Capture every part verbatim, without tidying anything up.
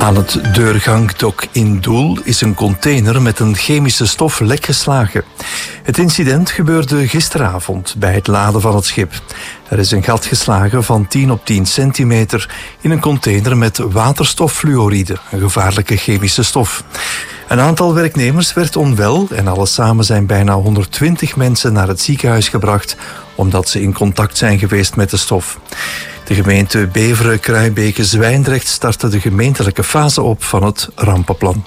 Aan het deurgangdok in Doel is een container met een chemische stof lek geslagen. Het incident gebeurde gisteravond bij het laden van het schip. Er is een gat geslagen van tien op tien centimeter in een container met waterstoffluoride, een gevaarlijke chemische stof. Een aantal werknemers werd onwel en alles samen zijn bijna honderdtwintig mensen naar het ziekenhuis gebracht omdat ze in contact zijn geweest met de stof. De gemeente Beveren, Kruibeke, Zwijndrecht startte de gemeentelijke fase op van het rampenplan.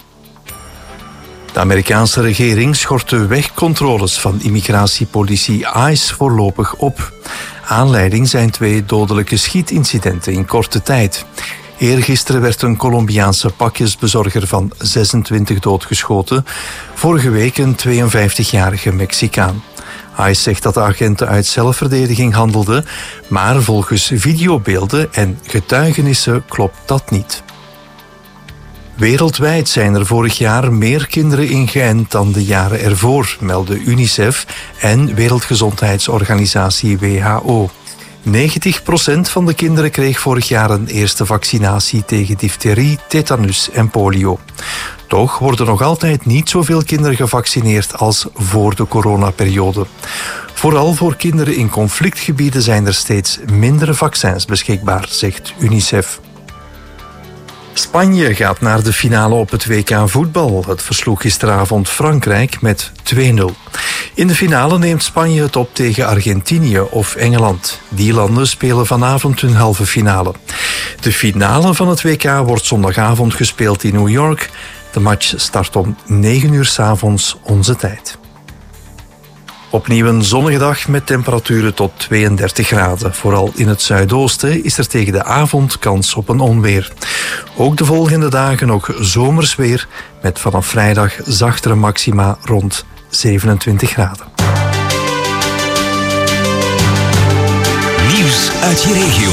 De Amerikaanse regering schort de wegcontroles van immigratiepolitie ICE voorlopig op. Aanleiding zijn twee dodelijke schietincidenten in korte tijd. Eergisteren werd een Colombiaanse pakjesbezorger van zesentwintig doodgeschoten. Vorige week een tweeënvijftigjarige Mexicaan. ICE zegt dat de agenten uit zelfverdediging handelden, maar volgens videobeelden en getuigenissen klopt dat niet. Wereldwijd zijn er vorig jaar meer kinderen ingeënt dan de jaren ervoor, melden UNICEF en Wereldgezondheidsorganisatie W H O. negentig procent van de kinderen kreeg vorig jaar een eerste vaccinatie tegen difterie, tetanus en polio. Toch worden nog altijd niet zoveel kinderen gevaccineerd als voor de coronaperiode. Vooral voor kinderen in conflictgebieden zijn er steeds minder vaccins beschikbaar, zegt UNICEF. Spanje gaat naar de finale op het W K voetbal. Het versloeg gisteravond Frankrijk met twee nul. In de finale neemt Spanje het op tegen Argentinië of Engeland. Die landen spelen vanavond hun halve finale. De finale van het W K wordt zondagavond gespeeld in New York. De match start om negen uur 's avonds onze tijd. Opnieuw een zonnige dag met temperaturen tot tweeëndertig graden. Vooral in het zuidoosten is er tegen de avond kans op een onweer. Ook de volgende dagen nog zomers weer, met vanaf vrijdag zachtere maxima rond zevenentwintig graden. Nieuws uit je regio.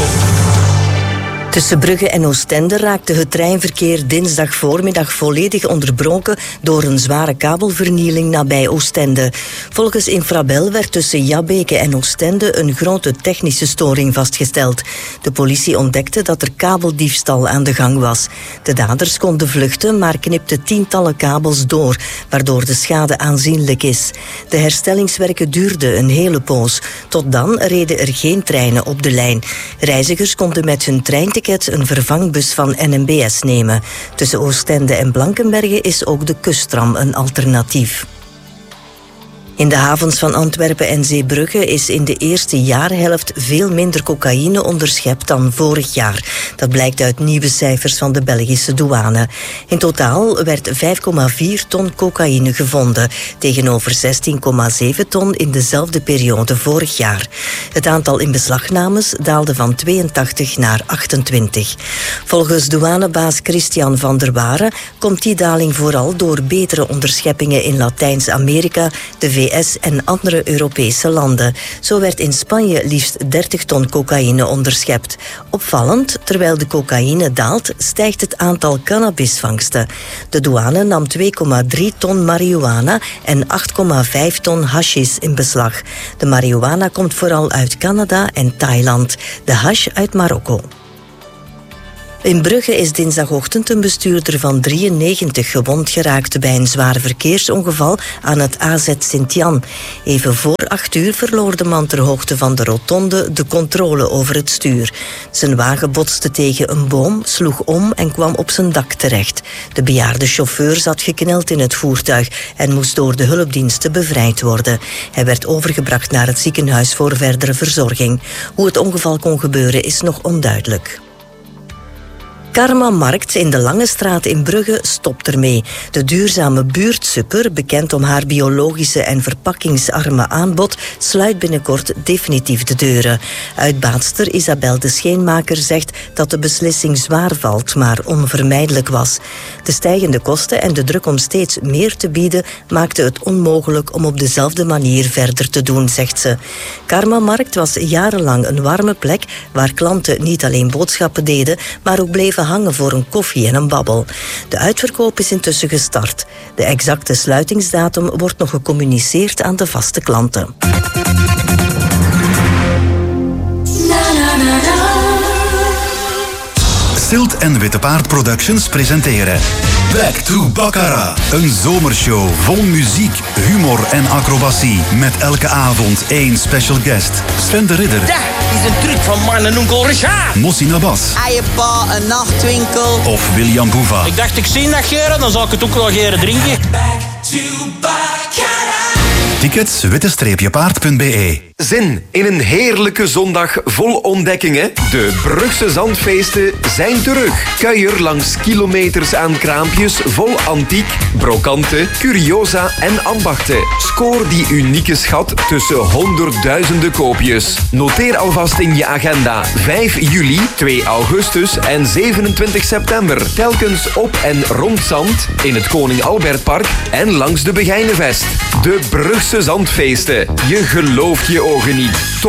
Tussen Brugge en Oostende raakte het treinverkeer dinsdag voormiddag volledig onderbroken door een zware kabelvernieling nabij Oostende. Volgens Infrabel werd tussen Jabbeke en Oostende een grote technische storing vastgesteld. De politie ontdekte dat er kabeldiefstal aan de gang was. De daders konden vluchten, maar knipten tientallen kabels door, waardoor de schade aanzienlijk is. De herstellingswerken duurden een hele poos. Tot dan reden er geen treinen op de lijn. Reizigers konden met hun treinticket een vervangbus van N M B S nemen. Tussen Oostende en Blankenberge is ook de kusttram een alternatief. In de havens van Antwerpen en Zeebrugge is in de eerste jaarhelft veel minder cocaïne onderschept dan vorig jaar. Dat blijkt uit nieuwe cijfers van de Belgische douane. In totaal werd vijf komma vier ton cocaïne gevonden, tegenover zestien komma zeven ton in dezelfde periode vorig jaar. Het aantal inbeslagnames daalde van tweeëntachtig naar achtentwintig. Volgens douanebaas Christian van der Waren komt die daling vooral door betere onderscheppingen in Latijns-Amerika, de V S en andere Europese landen. Zo werd in Spanje liefst dertig ton cocaïne onderschept. Opvallend, terwijl de cocaïne daalt, stijgt het aantal cannabisvangsten. De douane nam twee komma drie ton marihuana en acht komma vijf ton hashis in beslag. De marihuana komt vooral uit Canada en Thailand, de hash uit Marokko. In Brugge is dinsdagochtend een bestuurder van drieënnegentig gewond geraakt bij een zwaar verkeersongeval aan het A Z Sint-Jan. Even voor acht uur verloor de man ter hoogte van de rotonde de controle over het stuur. Zijn wagen botste tegen een boom, sloeg om en kwam op zijn dak terecht. De bejaarde chauffeur zat gekneld in het voertuig en moest door de hulpdiensten bevrijd worden. Hij werd overgebracht naar het ziekenhuis voor verdere verzorging. Hoe het ongeval kon gebeuren is nog onduidelijk. Karma Markt in de Lange Straat in Brugge stopt ermee. De duurzame buurtsupper, bekend om haar biologische en verpakkingsarme aanbod, sluit binnenkort definitief de deuren. Uitbaatster Isabel de Scheenmaker zegt dat de beslissing zwaar valt, maar onvermijdelijk was. De stijgende kosten en de druk om steeds meer te bieden maakten het onmogelijk om op dezelfde manier verder te doen, zegt ze. Karma Markt was jarenlang een warme plek waar klanten niet alleen boodschappen deden, maar ook bleven hangen voor een koffie en een babbel. De uitverkoop is intussen gestart. De exacte sluitingsdatum wordt nog gecommuniceerd aan de vaste klanten. Stilt en Witte Paard Productions presenteren Back to Baccarat. Een zomershow vol muziek, humor en acrobatie. Met elke avond één special guest. Sven de Ridder. Dat is een truc van mijn en onkel Richard. Mossi Nabas. Eierpa, een nachtwinkel. Of William Boeva. Ik dacht, ik zie dat geren, dan zou ik het ook wel geren drinken. Back to Baccarat. Tickets witte paard punt b e. Zin in een heerlijke zondag vol ontdekkingen? De Brugse Zandfeesten zijn terug. Kuier langs kilometers aan kraampjes vol antiek, brokanten, curiosa en ambachten. Scoor die unieke schat tussen honderdduizenden koopjes. Noteer alvast in je agenda vijf juli, twee augustus en zevenentwintig september. Telkens op en rond Zand, in het Koning Albertpark en langs de Begijnenvest. De Brugse Zandfeesten. Je gelooft je ogen niet.